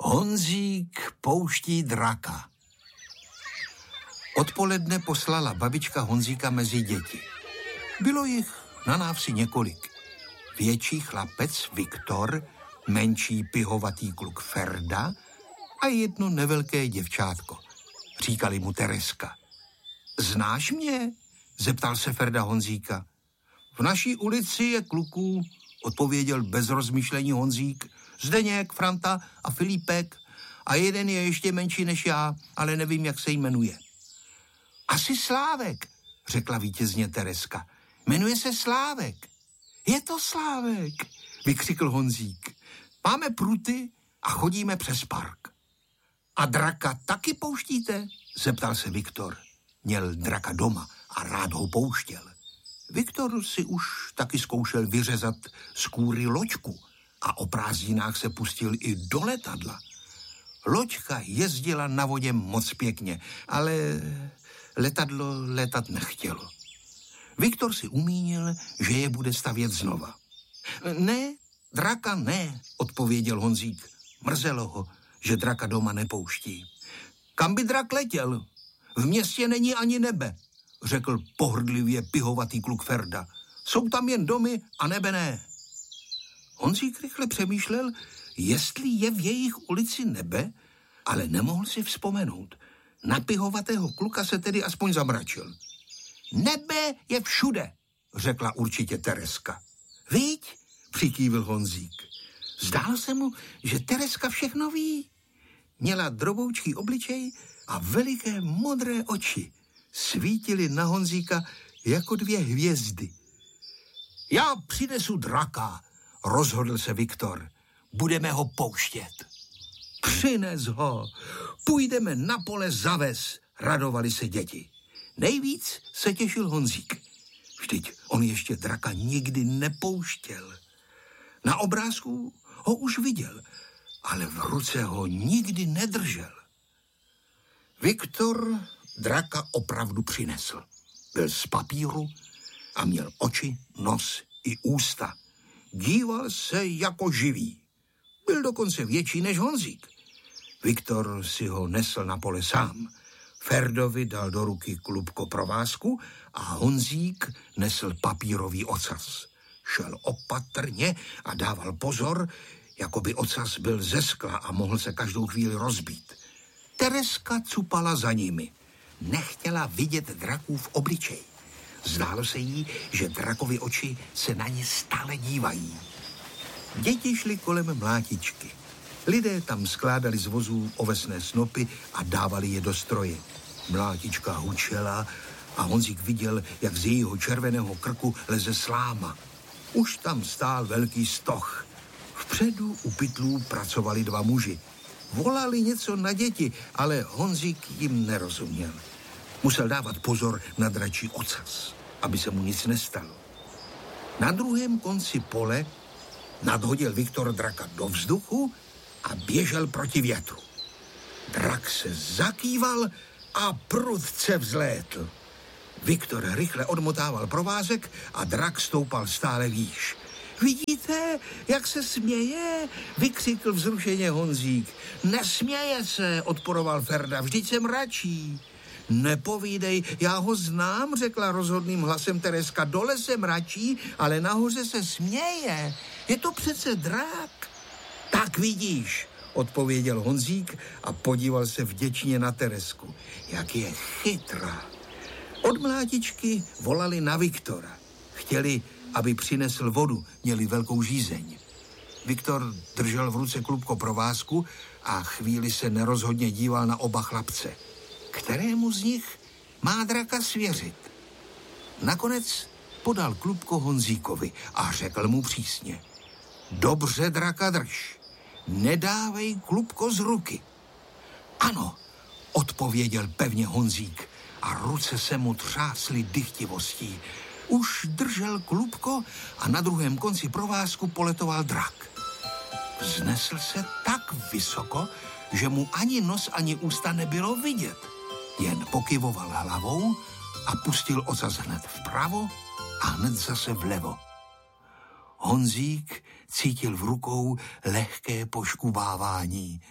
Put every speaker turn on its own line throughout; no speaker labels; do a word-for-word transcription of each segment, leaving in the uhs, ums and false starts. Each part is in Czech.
Honzík pouští draka. Odpoledne poslala babička Honzíka mezi děti. Bylo jich na návsi několik. Větší chlapec Viktor, menší pihovatý kluk Ferda a jedno nevelké děvčátko. Říkali mu Tereska. Znáš mě? Zeptal se Ferda Honzíka. V naší ulici je kluků, odpověděl bez rozmyšlení Honzík. Zdeněk, Franta a Filipek a jeden je ještě menší než já, ale nevím, jak se jmenuje. Asi Slávek, řekla vítězně Tereska. Jmenuje se Slávek. Je to Slávek, vykřikl Honzík. Máme pruty a chodíme přes park. A draka taky pouštíte? Zeptal se Viktor. Měl draka doma a rád ho pouštěl. Viktor si už taky zkoušel vyřezat z kůry loďku a o prázdninách se pustil i do letadla. Loďka jezdila na vodě moc pěkně, ale letadlo letat nechtělo. Viktor si umínil, že je bude stavět znova. Ne, draka ne, odpověděl Honzík. Mrzelo ho, že draka doma nepouští. Kam by drak letěl? V městě není ani nebe, řekl pohrdlivě pihovatý kluk Ferda. Jsou tam jen domy a nebe ne. Honzík rychle přemýšlel, jestli je v jejich ulici nebe, ale nemohl si vzpomenout. Na pihovatého kluka se tedy aspoň zamračil. Nebe je všude, řekla určitě Tereska. Viď? Přikývil Honzík. Zdálo se mu, že Tereska všechno ví. Měla droboučký obličej a veliké modré oči. Svítily na Honzíka jako dvě hvězdy. Já přinesu draka, rozhodl se Viktor. Budeme ho pouštět. Přines ho, půjdeme na pole za ves, radovali se děti. Nejvíc se těšil Honzík. Vždyť on ještě draka nikdy nepouštěl. Na obrázku ho už viděl, ale v ruce ho nikdy nedržel. Viktor draka opravdu přinesl. Byl z papíru a měl oči, nos i ústa. Díval se jako živý. Byl dokonce větší než Honzík. Viktor si ho nesl na pole sám. Ferdovi dal do ruky klubko provázku a Honzík nesl papírový ocas. Šel opatrně a dával pozor, jako by ocas byl ze skla a mohl se každou chvíli rozbít. Tereska cupala za nimi. Nechtěla vidět drakův obličej. Zdálo se jí, že drakovi oči se na ně stále dívají. Děti šly kolem mlátičky. Lidé tam skládali z vozů ovesné snopy a dávali je do stroje. Mlátička hučela a Honzík viděl, jak z jejího červeného krku leze sláma. Už tam stál velký stoch. Vpředu u pytlů pracovali dva muži. Volali něco na děti, ale Honzík jim nerozuměl. Musel dávat pozor na dračí ocas, aby se mu nic nestalo. Na druhém konci pole nadhodil Viktor draka do vzduchu a běžel proti větru. Drak se zakýval a prudce vzlétl. Viktor rychle odmotával provázek a drak stoupal stále výš. Vidíte, jak se směje? Vykřikl vzrušeně Honzík. Nesměje se, odporoval Ferda, vždyť se mračí. Nepovídej, já ho znám, řekla rozhodným hlasem Tereska. Dole se mračí, ale nahoře se směje. Je to přece drak. Tak vidíš, odpověděl Honzík a podíval se vděčně na Teresku. Jak je chytrá. Od mlátičky volali na Viktora. Chtěli, aby přinesl vodu, měli velkou žízeň. Viktor držel v ruce klubko provázku a chvíli se nerozhodně díval na oba chlapce. Kterému z nich má draka svěřit? Nakonec podal klubko Honzíkovi a řekl mu přísně. Dobře, draka, drž. Nedávej klubko z ruky. Ano, odpověděl pevně Honzík a ruce se mu třásly dychtivostí. Už držel klubko a na druhém konci provázku poletoval drak. Vznesl se tak vysoko, že mu ani nos, ani ústa nebylo vidět. Jen pokyvoval hlavou a pustil ocas hned vpravo a hned zase vlevo. Honzík cítil v rukou lehké poškubávání.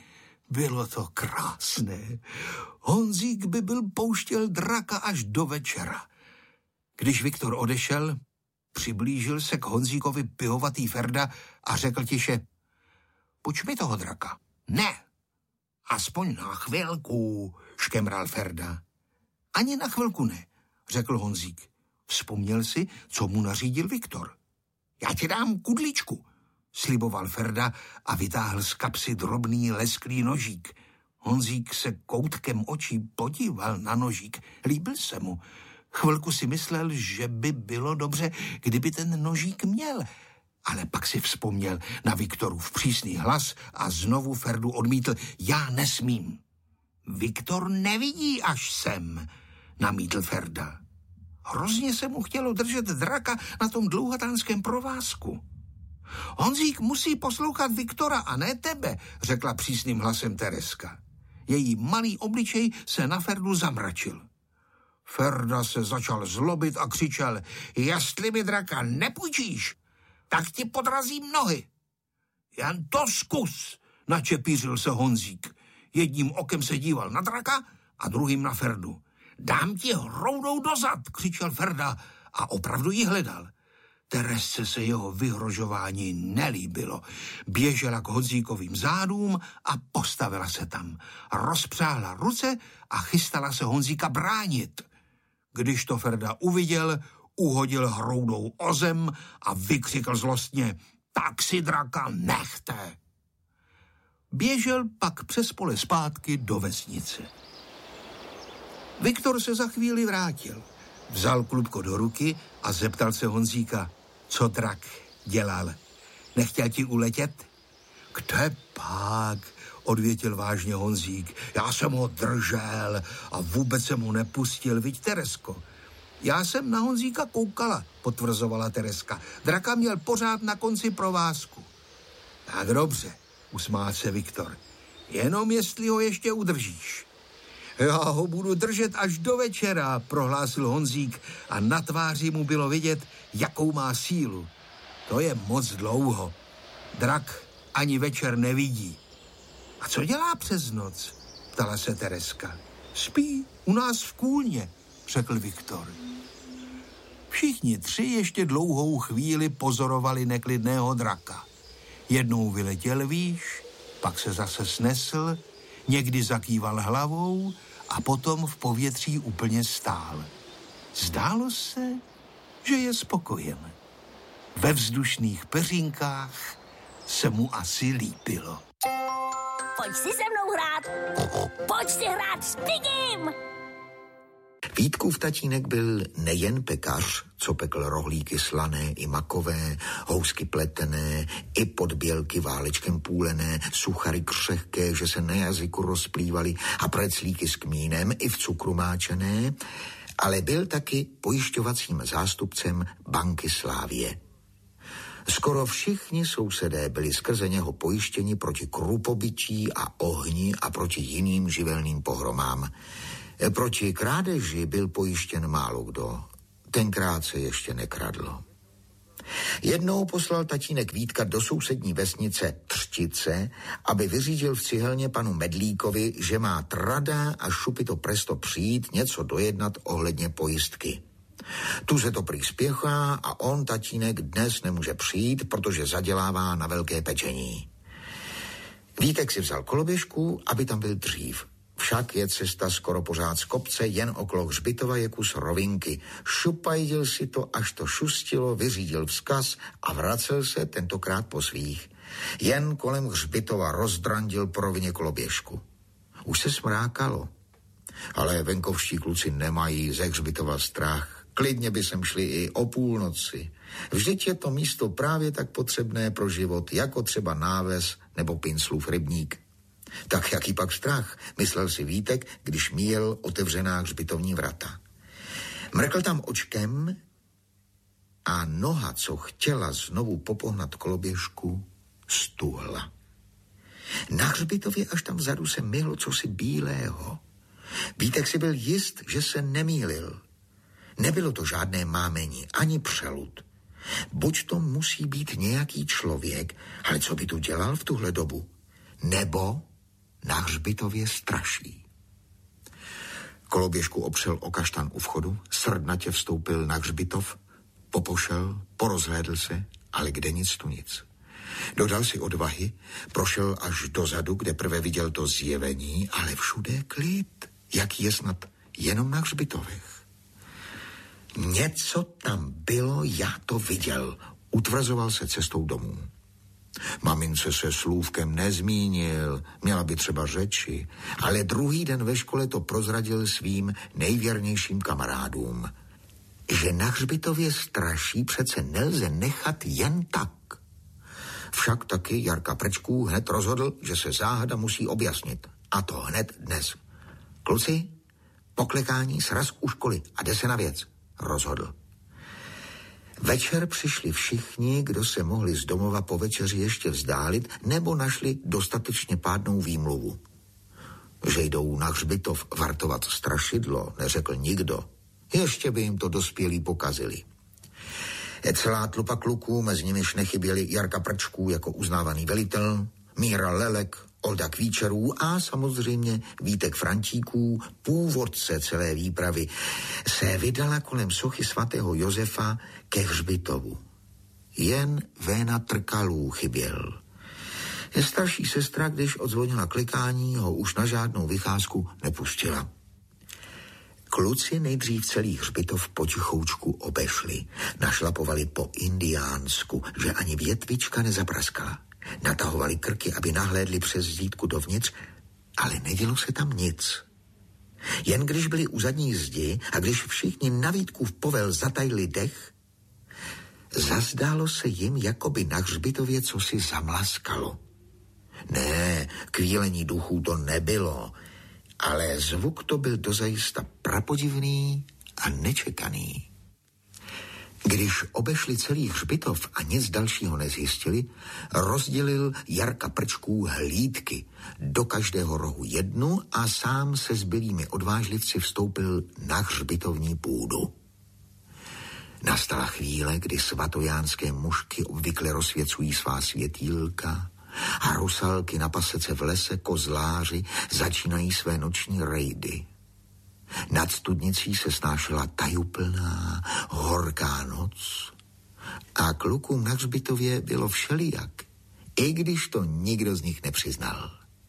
Bylo to krásné. Honzík by byl pouštěl draka až do večera. Když Viktor odešel, přiblížil se k Honzíkovi pivovatý Ferda a řekl tiše: Půjč mi toho draka. Ne, aspoň na chvilku, škemral Ferda. Ani na chvilku ne, řekl Honzík. Vzpomněl si, co mu nařídil Viktor. Já ti dám kudličku, sliboval Ferda a vytáhl z kapsy drobný lesklý nožík. Honzík se koutkem očí podíval na nožík. Líbil se mu. Chvilku si myslel, že by bylo dobře, kdyby ten nožík měl, ale pak si vzpomněl na Viktorův přísný hlas a znovu Ferdu odmítl: Já nesmím. Viktor nevidí až sem, namítl Ferda. Hrozně se mu chtělo držet draka na tom dlouhatánském provázku. Honzík musí poslouchat Viktora a ne tebe, řekla přísným hlasem Tereska. Její malý obličej se na Ferdu zamračil. Ferda se začal zlobit a křičel: Jestli mi draka nepůjčíš, tak ti podrazím nohy. Jen to zkus, načepířil se Honzík. Jedním okem se díval na draka a druhým na Ferdu. Dám ti hroudou dozad, křičel Ferda a opravdu ji hledal. Teresce se jeho vyhrožování nelíbilo. Běžela k Honzíkovým zádům a postavila se tam. Rozpřáhla ruce a chystala se Honzíka bránit. Když to Ferda uviděl, uhodil hroudou o zem a vykřikl zlostně: Tak si draka nechte. Běžel pak přes pole zpátky do vesnice. Viktor se za chvíli vrátil. Vzal klubko do ruky a zeptal se Honzíka: Co drak dělal? Nechtěl ti uletět? Kde pak? Odvětil vážně Honzík. Já jsem ho držel a vůbec jsem ho nepustil, viď, Teresko? Já jsem na Honzíka koukala, potvrzovala Tereska. Draka měl pořád na konci provázku. Tak dobře, usmál se Viktor. Jenom jestli ho ještě udržíš. Já ho budu držet až do večera, prohlásil Honzík a na tváři mu bylo vidět, jakou má sílu. To je moc dlouho. Drak ani večer nevidí. A co dělá přes noc? Ptala se Tereska. Spí u nás v kůlně, řekl Viktor. Všichni tři ještě dlouhou chvíli pozorovali neklidného draka. Jednou vyletěl výš, pak se zase snesl, někdy zakýval hlavou a potom v povětří úplně stál. Zdálo se, že je spokojen. Ve vzdušných peřinkách se mu asi líbilo.
Pojď si se mnou hrát. Pojď si hrát s Pigim.
Vítkův tatínek byl nejen pekař, co pekl rohlíky slané i makové, housky pletené, i podbělky válečkem půlené, suchary křehké, že se na jazyku rozplývaly, a preclíky s kmínem i v cukru máčené, ale byl taky pojišťovacím zástupcem Banky Slávie. Skoro všichni sousedé byli skrze něho pojištěni proti krupobytí a ohni a proti jiným živelným pohromám. Proti krádeži byl pojištěn málo kdo. Tenkrát se ještě nekradlo. Jednou poslal tatínek Vítka do sousední vesnice Třtice, aby vyřídil v cihelně panu Medlíkovi, že má trada a šupito presto přijít něco dojednat ohledně pojistky. Tu se to prý spěchá a on, tatínek, dnes nemůže přijít, protože zadělává na velké pečení. Vítek si vzal koloběžku, aby tam byl dřív. Však je cesta skoro pořád z kopce, jen okolo hřbitova je kus rovinky. Šupajdil si to, až to šustilo, vyřídil vzkaz a vracel se tentokrát po svých. Jen kolem hřbitova rozdrandil po rovině koloběžku. Už se smrákalo, ale venkovští kluci nemají ze hřbitova strach. Klidně by sem šli i o půlnoci. Vždyť je to místo právě tak potřebné pro život, jako třeba náves nebo Pinclův rybník. Tak jaký pak strach, myslel si Vítek, když míjel otevřená hřbitovní vrata. Mrkl tam očkem a noha, co chtěla znovu popohnat koloběžku, stuhla. Na hřbitově až tam vzadu se myhlo cosi bílého. Vítek si byl jist, že se nemýlil. Nebylo to žádné mámení, ani přelud. Buď to musí být nějaký člověk, ale co by tu dělal v tuhle dobu? Nebo na hřbitově straší. Koloběžku opřel o kaštan u vchodu, srdnatě vstoupil na hřbitov, popošel, porozhlédl se, ale kde nic tu nic. Dodal si odvahy, prošel až dozadu, kde prvé viděl to zjevení, ale všude klid, jak je snad jenom na hřbitovech. Něco tam bylo, já to viděl, utvrzoval se cestou domů. Mamince se slůvkem nezmínil, měla by třeba řeči, ale druhý den ve škole to prozradil svým nejvěrnějším kamarádům. Že na hřbitově straší přece nelze nechat jen tak. Však taky Jarka Prčků hned rozhodl, že se záhada musí objasnit. A to hned dnes. Kluci, poklekání, sraz u školy a jde se na věc, rozhodl. Večer přišli všichni, kdo se mohli z domova po večeři ještě vzdálit, nebo našli dostatečně pádnou výmluvu. Že jdou na hřbitov vartovat strašidlo, neřekl nikdo. Ještě by jim to dospělí pokazili. Celá tlupa kluků, mezi nimiž nechyběli Jarka Prčků jako uznávaný velitel, Míra Lelek, Olda Kvíčerů a samozřejmě Vítek Frantíků, původce celé výpravy, se vydala kolem sochy svatého Josefa ke hřbitovu. Jen Véna Trkalů chyběl. Starší sestra, když odzvonila klikání, ho už na žádnou vycházku nepustila. Kluci nejdřív celý hřbitov potichoučku obešli. Našlapovali po indiánsku, že ani větvička nezapraskala. Natahovali krky, aby nahlédli přes zítku dovnitř, ale nedělo se tam nic. Jen když byli u zadní zdi a když všichni na Vítkův povel zatajili dech, zazdálo se jim, jako by na hřbitově cosi zamlaskalo. Ne, kvílení duchů to nebylo, ale zvuk to byl dozajista prapodivný a nečekaný. Když obešli celý hřbitov a nic dalšího nezjistili, rozdělil Jarka Prčků hlídky, do každého rohu jednu a sám se zbylými odvážlivci vstoupil na hřbitovní půdu. Nastala chvíle, kdy svatojánské mužky obvykle rozsvěcují svá světýlka a rusalky na pasece v lese kozláři začínají své noční rejdy. Nad studnicí se snášela tajuplná, horká noc a klukům na hřbitově bylo všelijak, i když to nikdo z nich nepřiznal.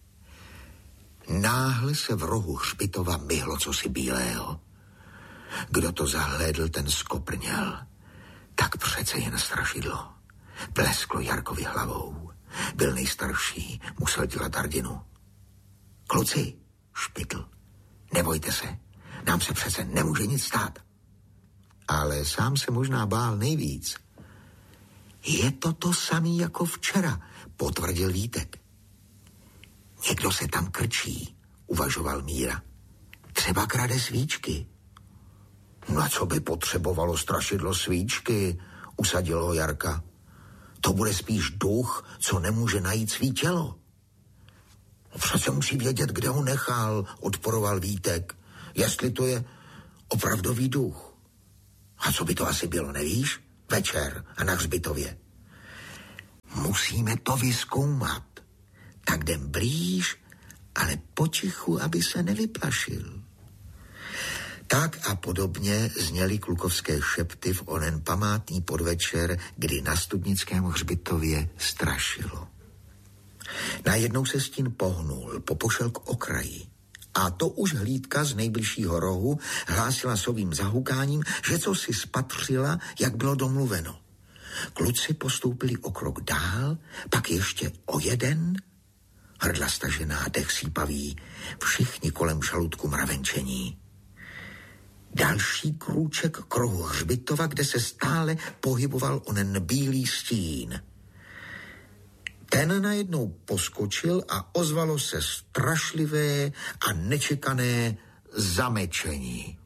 Náhle se v rohu hřbitova myhlo cosi bílého. Kdo to zahlédl, ten skoprněl. Tak přece jen strašidlo. Plesklo Jarkovi hlavou. Byl nejstarší, musel dělat hrdinu. Kluci, špitl, nebojte se, nám se přece nemůže nic stát. Ale sám se možná bál nejvíc. Je to to samý jako včera, potvrdil Vítek. Někdo se tam krčí, uvažoval Míra. Třeba krade svíčky. Na co by potřebovalo strašidlo svíčky, usadil ho Jarka. To bude spíš duch, co nemůže najít svý tělo. Přece musí vědět, kde ho nechal, odporoval Vítek. Jestli to je opravdový duch. A co by to asi bylo, nevíš? Večer a na hřbitově. Musíme to vyzkoumat. Tak jdem blíž, ale potichu, aby se nevyplašil. Tak a podobně zněly klukovské šepty v onen památný podvečer, kdy na studnickém hřbitově strašilo. Najednou se stín pohnul, popošel k okraji. A to už hlídka z nejbližšího rohu hlásila svým zahukáním, že co si spatřila, jak bylo domluveno. Kluci postoupili o krok dál, pak ještě o jeden, hrdla stažená, dech sípavý, všichni kolem žaludku mravenčení. Další krůček k rohu hřbitova, kde se stále pohyboval onen bílý stín. Ten najednou poskočil a ozvalo se strašlivé a nečekané zamečení.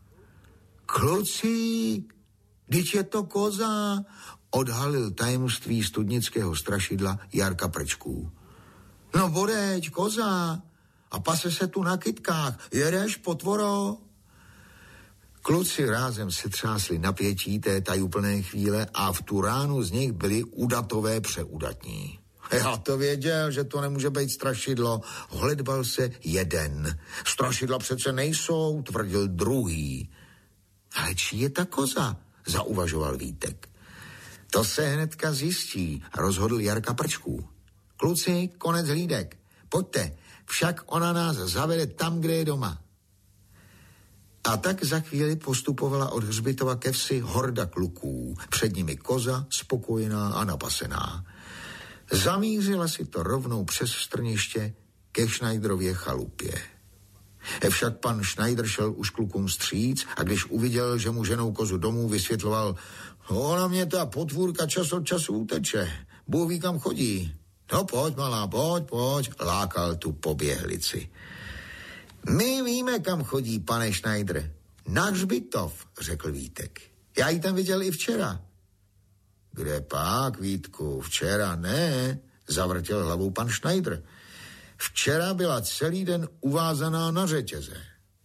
Kluci, vždyť je to koza, odhalil tajemství studnického strašidla Jarka Prčků. No bodeď, koza, a pase se tu na kytkách, jedeš, potvoro? Kluci rázem se třásli napětí té tajuplné chvíle a v tu ránu z nich byli udatové přeudatní. Já to věděl, že to nemůže být strašidlo. Hledbal se jeden. Strašidla přece nejsou, tvrdil druhý. Ale čí je ta koza? Zauvažoval Vítek. To se hnedka zjistí, rozhodl Jarka Prčků. Kluci, konec hlídek. Pojďte, však ona nás zavede tam, kde je doma. A tak za chvíli postupovala od hřbitova ke vsi horda kluků. Před nimi koza, spokojená a napasená. Zamířila si to rovnou přes strniště ke Schneiderově chalupě. Však pan Schneider šel už klukům vstříc a když uviděl, že mu ženou kozu domů, vysvětloval: ona mě ta potvůrka čas od času uteče. Bůh ví, kam chodí. No pojď, malá, pojď, pojď, lákal tu poběhlici. My víme, kam chodí, pane Schneider. Na hřbitov, řekl Vítek. Já ji tam viděl i včera. Kde pak, Vítku, včera ne, zavrtěl hlavou pan Schneider. Včera byla celý den uvázaná na řetěze.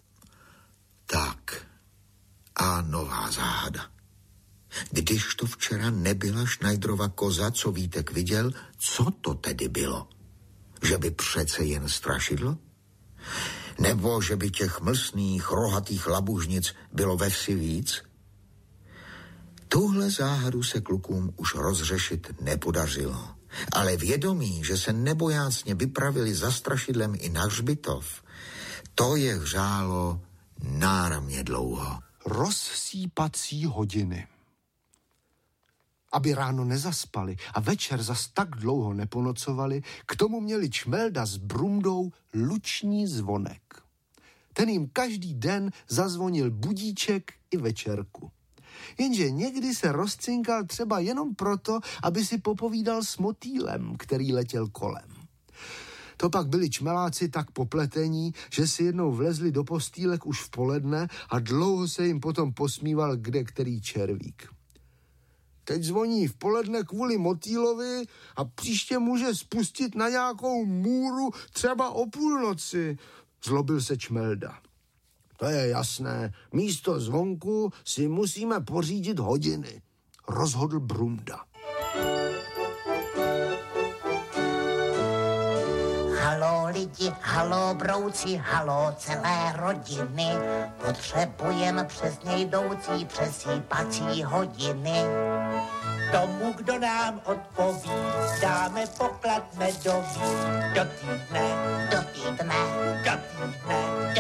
Tak, a nová záhada. Když to včera nebyla Schneiderova koza, co Vítek viděl, co to tedy bylo? Že by přece jen strašidlo? Nebo že by těch mlsných, rohatých labužnic bylo ve vsi víc? Tuhle záhadu se klukům už rozřešit nepodařilo. Ale vědomí, že se nebojácně vypravili za strašidlem i na hřbitov, to je hřálo náramně dlouho.
Rozsýpací hodiny. Aby ráno nezaspali a večer zas tak dlouho neponocovali, k tomu měli Čmelda s Brumdou luční zvonek. Ten jim každý den zazvonil budíček i večerku. Jenže někdy se rozcinkal třeba jenom proto, aby si popovídal s motýlem, který letěl kolem. To pak byli čmeláci tak popletení, že si jednou vlezli do postýlek už v poledne a dlouho se jim potom posmíval kde který červík. Teď zvoní v poledne kvůli motýlovi a příště může spustit na nějakou můru třeba o půlnoci, zlobil se Čmelda. To je jasné, místo zvonku si musíme pořídit hodiny, rozhodl Brumda.
Halo lidi, halo brouci, halo celé rodiny, potřebujeme přes něj jdoucí přesýpací hodiny.
Tomu, kdo nám odpoví, dáme poklad medový do týdne,
Do týdne,
do týdne.